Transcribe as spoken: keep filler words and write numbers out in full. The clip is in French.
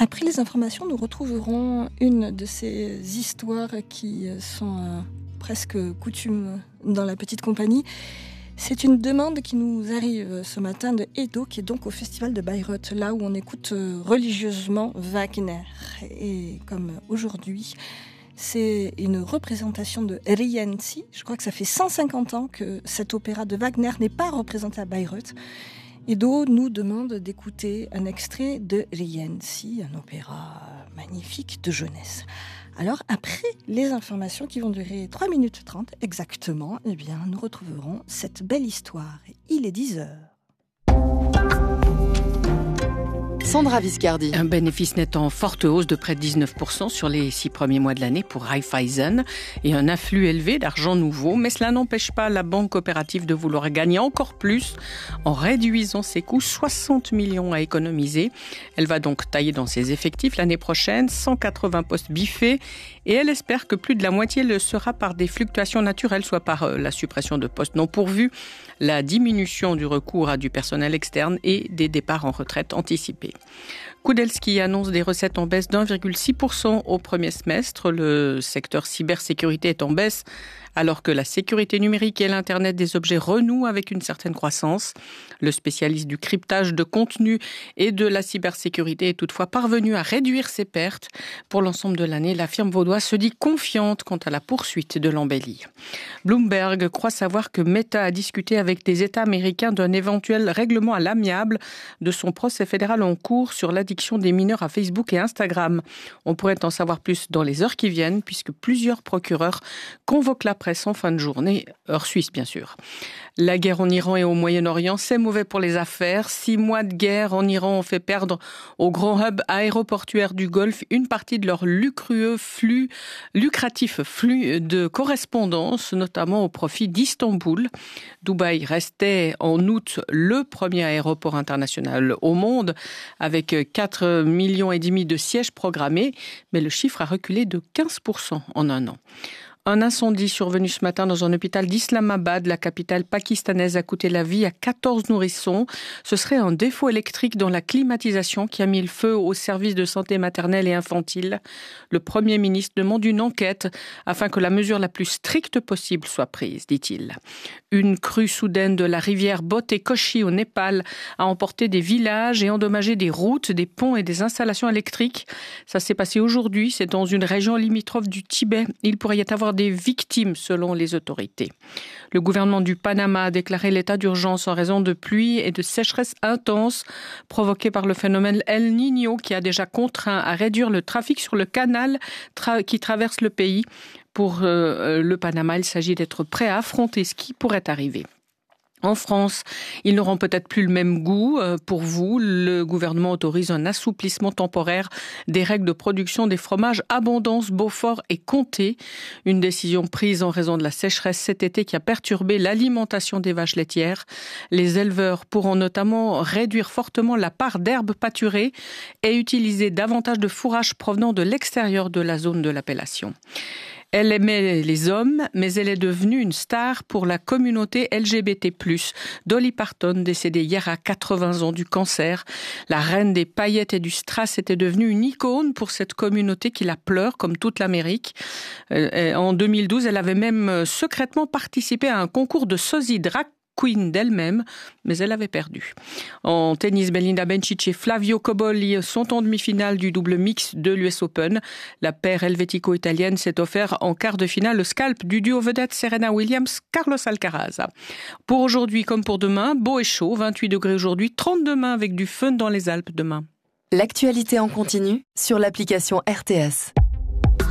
Après les informations, nous retrouverons une de ces histoires qui sont euh, presque coutumes dans la petite compagnie. C'est une demande qui nous arrive ce matin de Edo, qui est donc au festival de Bayreuth, là où on écoute religieusement Wagner. Et comme aujourd'hui, c'est une représentation de Rienzi. Je crois que ça fait cent cinquante ans que cet opéra de Wagner n'est pas représenté à Bayreuth. Edo nous demande d'écouter un extrait de Rienzi, un opéra magnifique de jeunesse. Alors, après les informations qui vont durer trois minutes trente exactement, eh bien, nous retrouverons cette belle histoire. Il est dix heures. Sandra Viscardi. Un bénéfice net en forte hausse de près de dix-neuf pour cent sur les six premiers mois de l'année pour Raiffeisen et un afflux élevé d'argent nouveau. Mais cela n'empêche pas la banque coopérative de vouloir gagner encore plus en réduisant ses coûts, soixante millions à économiser. Elle va donc tailler dans ses effectifs l'année prochaine, cent quatre-vingts postes biffés, et elle espère que plus de la moitié le sera par des fluctuations naturelles, soit par la suppression de postes non pourvus, la diminution du recours à du personnel externe et des départs en retraite anticipés. Kudelski annonce des recettes en baisse d'un virgule six pour cent au premier semestre. Le secteur cybersécurité est en baisse alors que la sécurité numérique et l'Internet des objets renouent avec une certaine croissance. Le spécialiste du cryptage de contenu et de la cybersécurité est toutefois parvenu à réduire ses pertes. Pour l'ensemble de l'année, la firme vaudoise se dit confiante quant à la poursuite de l'embellie. Bloomberg croit savoir que Meta a discuté avec des États américains d'un éventuel règlement à l'amiable de son procès fédéral en cours sur l'addiction des mineurs à Facebook et Instagram. On pourrait en savoir plus dans les heures qui viennent puisque plusieurs procureurs convoquent la presse en fin de journée, heure suisse bien sûr. La guerre en Iran et au Moyen-Orient, c'est mauvais pour les affaires. Six mois de guerre en Iran ont fait perdre au grand hub aéroportuaire du Golfe une partie de leur lucrueux flux, lucratif flux de correspondance, notamment au profit d'Istanbul. Dubaï restait en août le premier aéroport international au monde, avec quatre millions et demi de sièges programmés, mais le chiffre a reculé de quinze pour cent en un an. Un incendie survenu ce matin dans un hôpital d'Islamabad, la capitale pakistanaise, a coûté la vie à quatorze nourrissons. Ce serait un défaut électrique dans la climatisation qui a mis le feu au service de santé maternelle et infantile. Le Premier ministre demande une enquête afin que la mesure la plus stricte possible soit prise, dit-il. Une crue soudaine de la rivière Bote-Koshi au Népal a emporté des villages et endommagé des routes, des ponts et des installations électriques. Ça s'est passé aujourd'hui, c'est dans une région limitrophe du Tibet. Il pourrait y avoir des victimes selon les autorités. Le gouvernement du Panama a déclaré l'état d'urgence en raison de pluies et de sécheresses intenses provoquées par le phénomène El Niño qui a déjà contraint à réduire le trafic sur le canal tra- qui traverse le pays. Pour euh, le Panama, il s'agit d'être prêt à affronter ce qui pourrait arriver. En France, ils n'auront peut-être plus le même goût. Pour vous, le gouvernement autorise un assouplissement temporaire des règles de production des fromages Abondance, Beaufort et Comté. Une décision prise en raison de la sécheresse cet été qui a perturbé l'alimentation des vaches laitières. Les éleveurs pourront notamment réduire fortement la part d'herbes pâturées et utiliser davantage de fourrage provenant de l'extérieur de la zone de l'appellation. Elle aimait les hommes, mais elle est devenue une star pour la communauté L G B T plus. Dolly Parton, décédée hier à quatre-vingts ans du cancer. La reine des paillettes et du strass était devenue une icône pour cette communauté qui la pleure, comme toute l'Amérique. En deux mille douze, elle avait même secrètement participé à un concours de sosie drag queen d'elle-même, mais elle avait perdu. En tennis, Belinda Bencic et Flavio Cobolli sont en demi-finale du double mix de l'U S Open. La paire helvético-italienne s'est offert en quart de finale le scalp du duo vedette Serena Williams-Carlos Alcaraz. Pour aujourd'hui comme pour demain, beau et chaud, vingt-huit degrés aujourd'hui, trente demain avec du fun dans les Alpes demain. L'actualité en continu sur l'application R T S.